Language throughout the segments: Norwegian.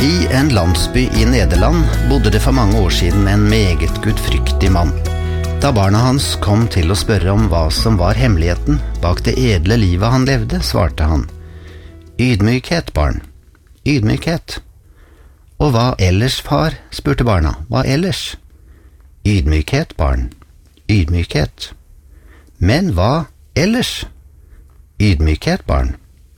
I en landsby I Nederland bodde det for mange år siden en meget gudfryktig mann. Da barna hans kom til å spørre om hva som var hemmeligheten bak det edle livet han levde, svarte han: Ydmykhet, barn, ydmykhet. Og hva ellers, far? Spurte barna. Hva ellers? Ydmykhet, barn, ydmykhet. Men hva ellers? Ydmykhet, barn.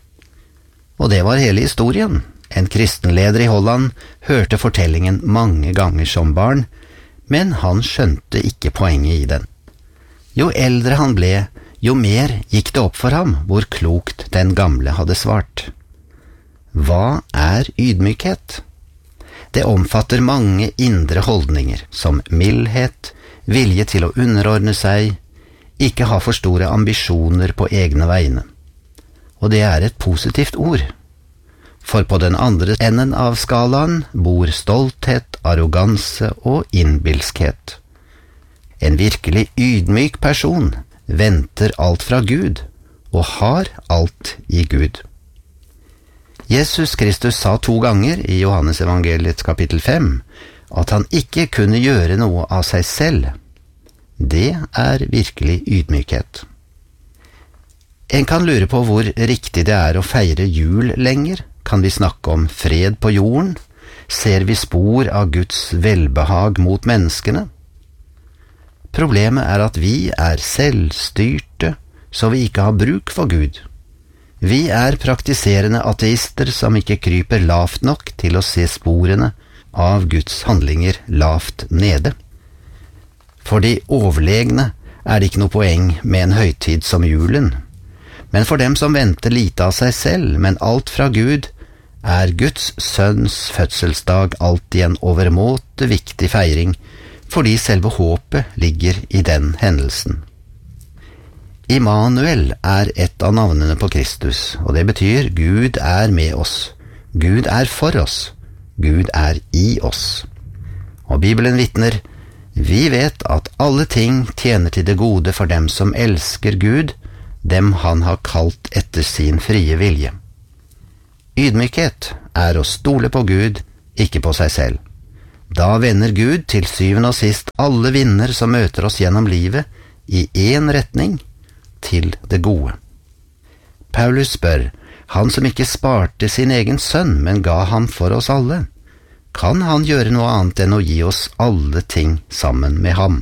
Og det var hele historien. En kristenleder I Holland hørte fortellingen mange ganger som barn, men han skjønte ikke poenget I den. Jo eldre han ble, jo mer gikk det opp for ham hvor klokt den gamle hadde svart. Hva ydmykhet? Det omfatter mange indre holdninger, som mildhet, vilje til å underordne seg, ikke ha for store ambisjoner på egne vegne. Og det et positivt ord. For på den andre enden av skalaen bor stolthet, arroganse og innbilskhet. En virkelig ydmyk person venter alt fra Gud og har alt I Gud. Jesus Kristus sa 2 ganger I Johannes evangeliets kapittel 5 at han ikke kunne gjøre noe av seg selv. Det virkelig ydmykhet. En kan lure på hvor riktig det å feire jul lenger. Kan vi snakke om fred på jorden? Ser vi spor av Guds velbehag mot menneskene? Problemet at vi selvstyrte, så vi ikke har bruk for Gud. Vi praktiserende ateister som ikke kryper lavt nok til å se sporene av Guds handlinger lavt nede. For de overlegne det ikke noe poeng med en høytid som julen. Men for dem som venter lite av seg selv, men alt fra Gud, Guds sønns fødselsdag alltid en overmåte viktig feiring, fordi selve håpet ligger I den hendelsen. Immanuel et av navnene på Kristus, og det betyr Gud med oss. Gud for oss. Gud I oss. Og Bibelen vitner, vi vet at alle ting tjener til det gode for dem som elsker Gud, dem han har kalt etter sin frie vilje. Ydmykhet å stole på Gud, ikke på seg selv. Da vender Gud til syvende og sist alle vinder som møter oss gjennom livet I en retning, til det gode. Paulus spør, han som ikke sparte sin egen sønn, men ga ham for oss alle, kan han gjøre noe annet enn å gi oss alle ting sammen med ham?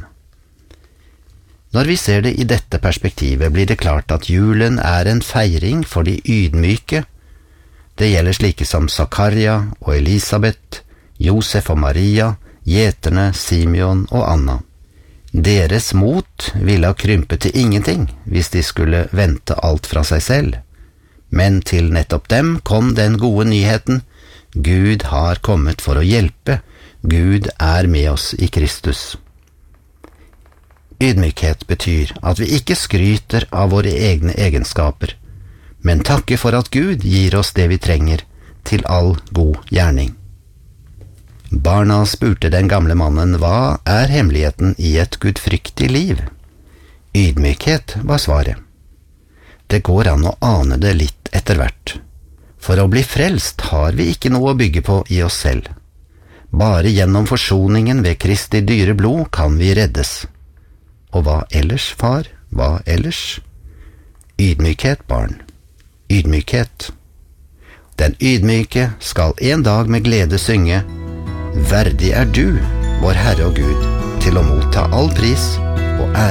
Når vi ser det I dette perspektivet, blir det klart at julen en feiring for de ydmyke. Det gjelder slike som Zakaria og Elisabeth, Josef og Maria, gjeterne, Simeon og Anna. Deres mot ville ha krympet til ingenting hvis de skulle vente alt fra seg selv. Men til nettopp dem kom den gode nyheten. Gud har kommet for å hjelpe. Gud med oss I Kristus. Ydmykhet betyr at vi ikke skryter av våre egne egenskaper, men takker for at Gud gir oss det vi trenger til all god gjerning. Barna spurte den gamle mannen hva hemmeligheten I et gudfryktig liv. Ydmykhet var svaret. Det går an å ane det litt etter hvert. For å bli frelst har vi ikke noe å bygge på I oss selv. Bare gjennom forsoningen ved Kristi dyre blod kan vi reddes. Og hva ellers, far? Hva ellers? Ydmykhet, barn. Ydmykhet. Den ydmyke skal en dag med glede synge, verdig du, vår Herre og Gud, til å motta all pris og ære.